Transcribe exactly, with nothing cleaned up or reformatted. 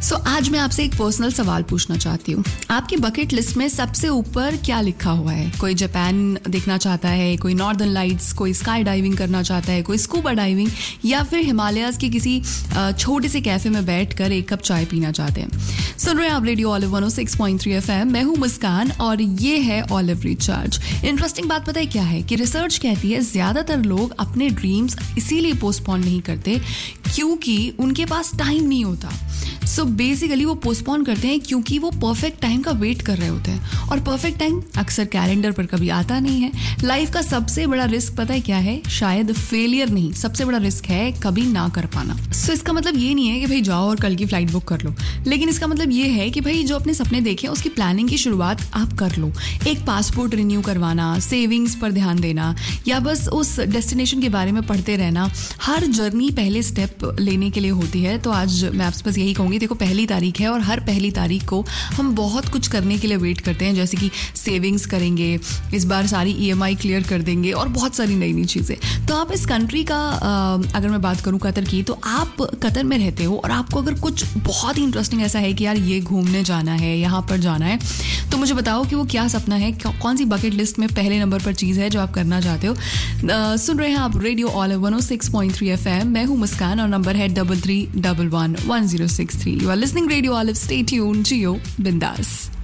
सो so, आज मैं आपसे एक पर्सनल सवाल पूछना चाहती हूँ. आपकी बकेट लिस्ट में सबसे ऊपर क्या लिखा हुआ है? कोई जापान देखना चाहता है, कोई नॉर्दर्न लाइट्स, कोई स्काई डाइविंग करना चाहता है, कोई स्कूबा डाइविंग, या फिर हिमालयाज के किसी छोटे से कैफे में बैठकर एक कप चाय पीना चाहते हैं. सुन रहे हैं आप रेडियो ऑलिव वन ओ six point three F M. मैं हूँ मुस्कान और ये है ऑलिव रिचार्ज. इंटरेस्टिंग बात पता है क्या है कि रिसर्च कहती है ज्यादातर लोग अपने ड्रीम्स इसीलिए पोस्टपोन नहीं करते क्योंकि उनके पास टाइम नहीं होता. सो so बेसिकली वो पोस्टपोन करते हैं क्योंकि वो परफेक्ट टाइम का वेट कर रहे होते हैं, और परफेक्ट टाइम अक्सर कैलेंडर पर कभी आता नहीं है. लाइफ का सबसे बड़ा रिस्क पता है क्या है? शायद फेलियर नहीं, सबसे बड़ा रिस्क है कभी ना कर पाना. सो so इसका मतलब ये नहीं है कि भाई जाओ और कल की फ्लाइट बुक कर लो, लेकिन इसका मतलब ये है कि भाई जो अपने सपने देखे उसकी प्लानिंग की शुरुआत आप कर लो. एक पासपोर्ट रिन्यू करवाना, सेविंग्स पर ध्यान देना, या बस उस डेस्टिनेशन के बारे में पढ़ते रहना. हर जर्नी पहले स्टेप लेने के लिए होती है. तो आज मैं आपसे बस यही कहूँगी, देखो पहली तारीख है और हर पहली तारीख को हम बहुत कुछ करने के लिए वेट करते हैं, जैसे कि सेविंग्स करेंगे, इस बार सारी ईएमआई क्लियर कर देंगे और बहुत सारी नई नई चीज़ें. तो आप इस कंट्री का अगर मैं बात करूं कतर की, तो आप कतर में रहते हो और आपको अगर कुछ बहुत ही इंटरेस्टिंग ऐसा है कि यार ये घूमने जाना है, यहाँ पर जाना है, तो मुझे बताओ कि वो क्या सपना है, कौन सी बकेट लिस्ट में पहले नंबर पर चीज़ है जो आप करना चाहते हो. सुन रहे हैं आप रेडियो ऑलिव वन ओ six point three F M. मैं हूँ मुस्कान और नंबर है double three double one one zero six three. You are listening Radio Olive. Stay tuned. Gio Bindas.